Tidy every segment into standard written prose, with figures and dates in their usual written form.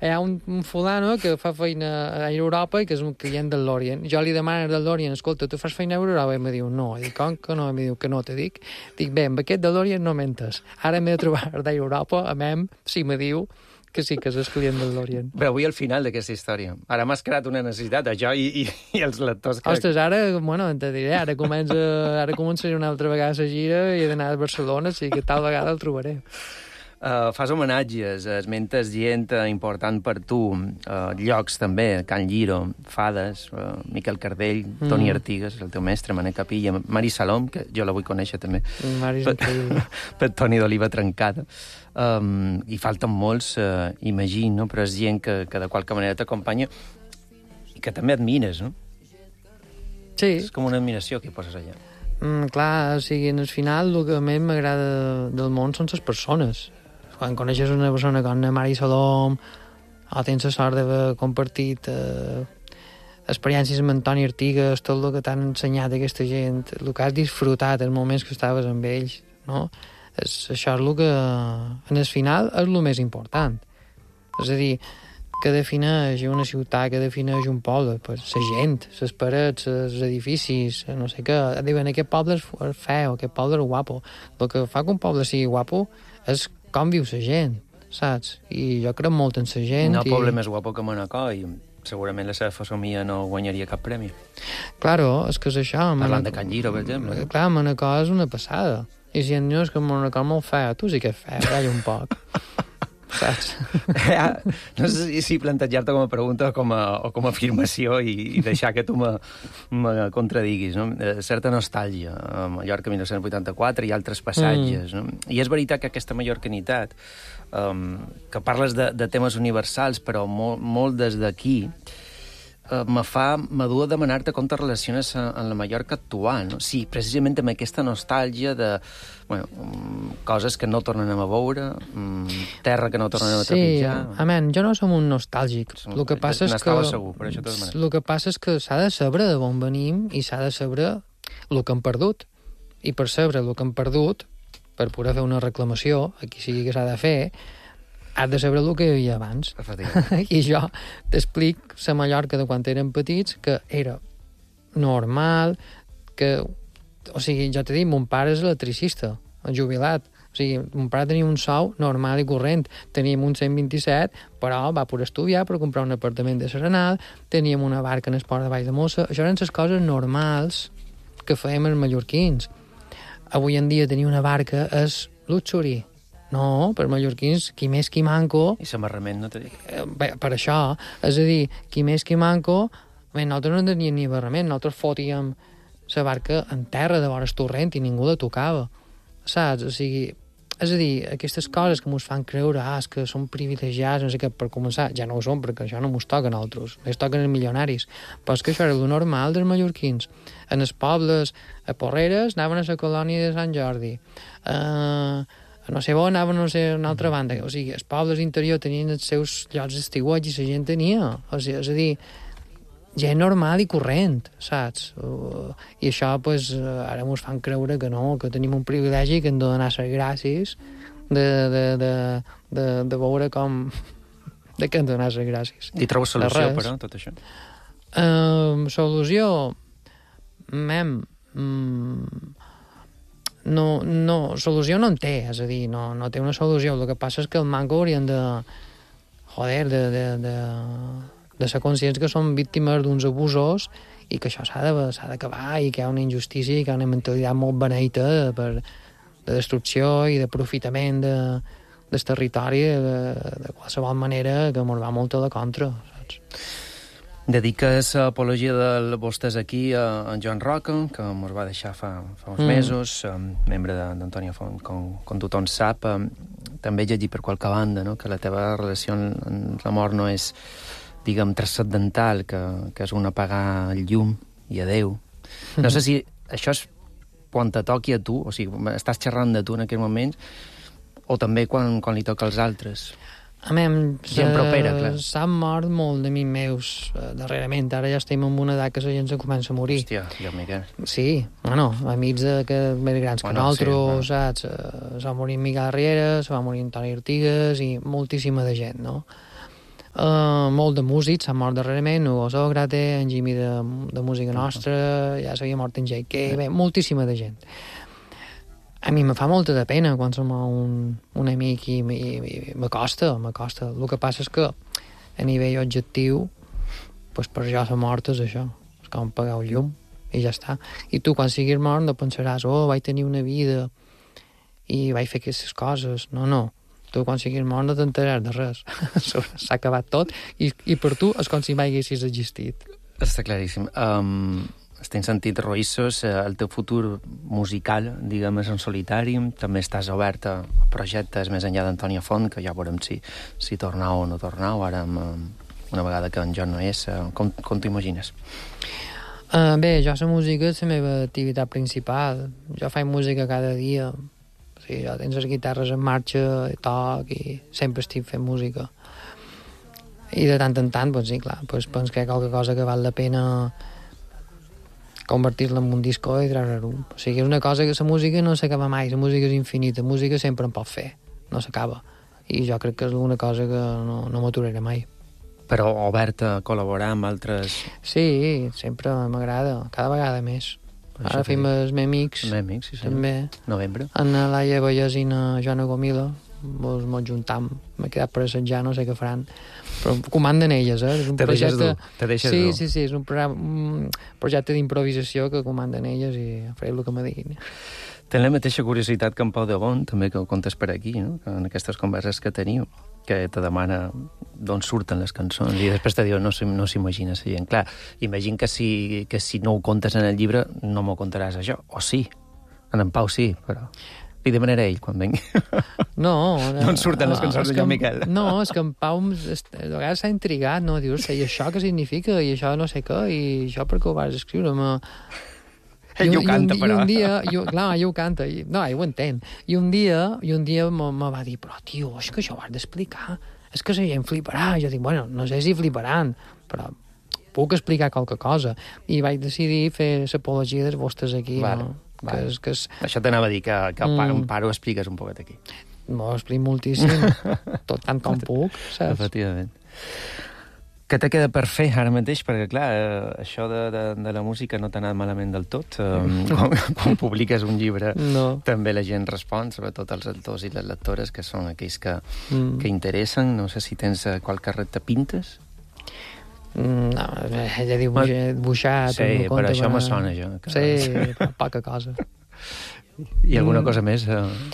hi ha un fulano que fa feina a Europa i que és un client del Lorient. Jo li demano del Lorient, escolta, tu fas feina a Europa? I em diu, no. I dic, com que no? Em diu que no, te dic. Dic, bé, amb aquest del Lorient no mentes. Ara m'he de trobar d'Europa, a mem, si me diu que sí, que és el client del Lorient. Però avui al final d'aquesta història. Ara m'has creat una necessitat, jo i els lectors que... Ostres, ara, bueno, te diré, ara començaré una altra vegada la gira i he d'anar a Barcelona, o sigui que tal vegada el trobaré. Fas homenatges, esmentes gent important per tu, llocs també, Can Lliro, Fades, Miquel Cardell, Toni Artigas, el teu mestre, Manel Capilla, Mari Salom, que jo la vull conèixer també. Mari és increïble. Per Toni d'Oliva Trencada. I falten molts, imagino, però és gent que de qualque manera t'acompanya i que també admires, no? Sí. És com una admiració que hi poses allà. Clar, o sigui, al final el que més m'agrada del món són les persones. Quan coneixes una persona com la Mari Salom o tens la sort d'haver compartit experiències amb Antoni Artigas, tot el que t'han ensenyat aquesta gent, el que has disfrutat els moments que estaves amb ells, no? Això és el que, en el final, és el més important. És a dir, que defineix una ciutat, que defineix un poble, pues, la gent, les parets, els edificis, no sé què. Diuen, aquest poble és feo, aquest poble és guapo. El que fa que un poble sigui guapo és com viu la gent, saps? I jo crec molt en la gent. No, poble més guapo que Manacor, i segurament la seva fesomia no guanyaria cap premi. Claro, és que és això. Parlant de Can Lliro, per exemple. Clar, Manacor és una passada. I si no, és que Manacor és molt feo. Tu sí que és feo, calla un poc. Saps? No sé si plantejar-te com a pregunta o com a afirmació i deixar que tu me contradiguis, no? Certa nostàlgia a Mallorca 1984 i altres passatges, no? I és veritat que aquesta mallorcanitat, que parles de temes universals, però molt des d'aquí, m'adu a demanar-te com te relaciones amb la Mallorca actual, no? Sí, precisament amb aquesta nostàlgia de coses que no tornem a veure, terra que no tornem a trepitjar... Sí, amén, jo no som un nostàlgic. El que passa és que... segur, per això t'ho demano. El que passa és que s'ha de saber d'on venim i s'ha de saber el que hem perdut. I per saber el que hem perdut, per poder fer una reclamació, aquí sigui que s'ha de fer, has de saber el que hi havia abans. I jo t'explic la Mallorca de quan érem petits, que era normal, que... O sigui, jo t'he dit, mon pare és electricista, jubilat. O sigui, mon pare tenia un sou normal i corrent. Teníem un 127, però va poder estudiar per comprar un apartament de Serenal, teníem una barca en el port de Vall de Mossa. Això eren les coses normals que fèiem els mallorquins. Avui en dia tenir una barca és luxury. No, per mallorquins, qui més qui manco... I s'amarrament, no t'he dit? Per això, és a dir, qui més qui manco... Bé, nosaltres no teníem ni barrament, nosaltres fotíem la barca en terra de vores torrent i ningú la tocava, saps? O sigui, és a dir, aquestes coses que mos fan creure, és que som privilegiats, no sé què, per començar, ja no ho som, perquè això no mos toca a nosaltres, ens toquen els milionaris, però és que això era el normal dels mallorquins. En els pobles, a Porreres, anaven a la colònia de Sant Jordi, no sé on anaven a una altra banda, o sigui, els pobles interiors tenien els seus llocs d'estiueig i la gent tenia, o sigui, és a dir, gent normal i corrent, saps? I això, pues, ara mos fan creure que no, que tenim un privilegi que hem de donar les gràcies de veure com... de què hem de donar les gràcies. I trobes solució, però, tot això? Solució? No, solució no en té, és a dir, no té una solució. El que passa és que el manco haurien de... Joder, de ser conscients que som víctimes d'uns abusos i que això s'ha d'acabar i que hi ha una injustícia i que hi ha una mentalitat molt beneita de destrucció i d'aprofitament del territori de qualsevol manera que ens va molt a la contra, saps? Dediques l'apologia del Vostès aquí a en Joan Roca, que ens va deixar fa uns mesos, membre d'Antònia Font, com tothom sap. També he llegit per qualque banda, no?, que la teva relació amb la mort no és, diguem, transcendental, que és un apagar el llum i adeu. No sé si això és quan te toqui a tu, o sigui, estàs xerrant de tu en aquells moments, o també quan li toca als altres. Gent propera, clar. S'han mort molt d'amics meus darrerament. Ara ja estem en una edat que la gent se comença a morir. Hòstia, Déu Miquel. Sí, bueno, amics més grans que nosaltres, saps? Se va morir Miquel Riera, se va morir Antoni Artigas i moltíssima de gent, no? Molt de músics s'han mort darrerament, Hugo Sócrates, en Jimmy de Música Nostra, ja s'havia mort en J.K., bé, moltíssima de gent. A mi me fa molta de pena quan som un amic i m'acosta. El que passa és que a nivell objectiu, pues per jo la mort és això, és com pagar el llum i ja està. I tu quan siguis mort no pensaràs, vaig tenir una vida i vaig fer aquestes coses. No. Tu quan siguis mort no t'enteraràs de res. S'ha acabat tot i per tu és com si mai haguessis existit. Està claríssim. Estem sentit roïssos, el teu futur musical, diguem, és en solitari, també estàs obert a projectes més enllà d'Antònia Font, que ja veurem si tornau o no tornau, ara una vegada que en John no és. Com t'ho imagines? Bé, jo la música és la meva activitat principal. Jo faig música cada dia. O sigui, jo tens les guitarres en marxa, toc, i sempre estic fent música. I de tant en tant, doncs sí, clar, doncs penso que hi ha qualque cosa que val la pena convertir-la en un disco i treure-ho. O sigui, és una cosa que la música no s'acaba mai, la música és infinita, la música sempre en pot fer, no s'acaba. I jo crec que és una cosa que no m'aturaré mai. Però obert a col·laborar amb altres... Sí, sempre m'agrada, cada vegada més. Ara fem els Memics. Memics, sí, senyor. També. Novembre. En Laia Vallès i na Joana Gomila. Mos juntam. M'he quedat per assetjar, no sé què faran. Però comanden elles, És un projecte... Te deixes dur. Sí, és un projecte d'improvisació que comanden elles i faré el que me diguin. Tens la mateixa curiositat que en Pau de Bon, també, que ho contes per aquí, no? En aquestes converses que teniu, que te demana d'on surten les cançons i després te diu no s'imagina la gent. Clar, imagina que si no ho contes en el llibre no m'ho contaràs això. O sí, en Pau sí, però... Li demanaré a ell quan vengui. No. D'on surten les cançons de Joan Miquel? No, és que en Pau a vegades s'ha intrigat, no? Dius, i això què significa? I això no sé què? I això per què ho vas escriure? Ell ho canta, però. I un dia, clar, ell ho canta. No, ell ho entén. I un dia me va dir, però, tio, és que això ho has d'explicar. És que la gent fliparà. Jo dic, bueno, no sé si fliparan, però puc explicar qualque cosa. I vaig decidir fer l'apologia dels vostres aquí, vale. No? Que és... Això t'anava a dir, que un pare ho expliques un poquet aquí. M'ho explico moltíssim, tot tant com puc, saps? Efectivament. Què te queda per fer ara mateix? Perquè, clar, això de la música no t'ha anat malament del tot. Quan publiques un llibre, també la gent respon, sobretot els lectors i les lectores, que són aquells que interessen. No sé si tens qualque repte pintes? No, ell ha dibuixat... Sí, però això me sona, jo. Sí, poca cosa. I alguna cosa més?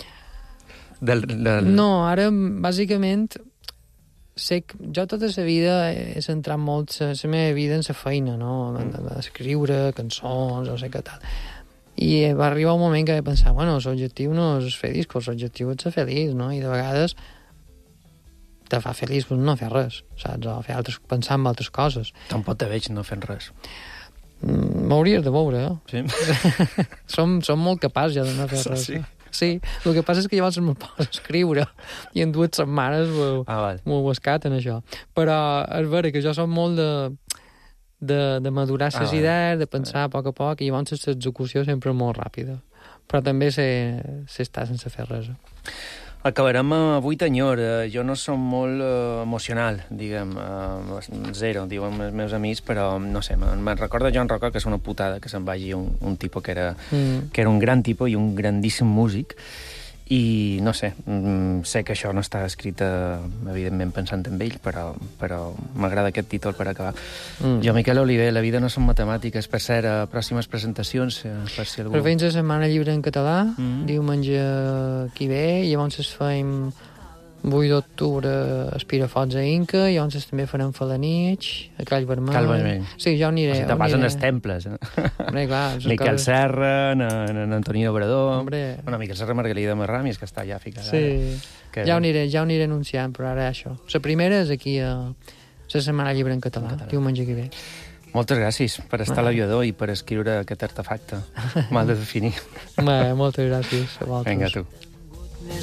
No, ara, bàsicament, sé que jo tota la vida he centrat molt la meva vida en la feina, no? Escriure cançons, no sé què tal. I va arribar un moment que vaig pensar, bueno, l'objectiu no és fer discos, l'objectiu és ser feliç, no? I de vegades te fa feliç no fer res, saps? O pensar en altres coses. Tampoc te veig no fent res. M'hauries de veure, Sí? Som molt capaços ja de no fer res. Sí, el que passa és que llavors me'l poso a escriure i en 2 setmanes m'ho escaten, això. Però és vera que jo som molt de madurar les idees, de pensar a poc, i llavors l'execució sempre és molt ràpida. Però també sé estar sense fer res. Acabarem avui, Tanyor. Jo no som molt emocional, diguem, zero, diuen els meus amics, però no sé, me'n recorda Joan Roca, que és una putada que se'n vagi un tipus que era un gran tipus i un grandíssim músic, i no sé, sé que això no està escrit evidentment pensant en ell, però m'agrada aquest títol per acabar. Jo, Miquel Oliver, La vida no són matemàtiques. Per cert, pròximes presentacions, per si algú... Però fem la setmana llibre en català, diumenge que ve, i llavors fem 8 d'octubre Espirafots a Inca, i llavors també farem Falanich, a Cal Vermell. Sí, jo aniré. O sigui, te passen els temples, Hombre, clar. Miquel Serra, en Antoni Obrador... Hombre. Bueno, Miquel Serra, Margalida Marramis, que està allà ficada. Sí, ja ho aniré anunciant, però ara això. La primera és aquí a la setmana llibre en català, diumenge que ve. Moltes gràcies per estar a l'aviador i per escriure aquest artefacte. Mal de definir. Moltes gràcies a vosaltres. Vinga, tu.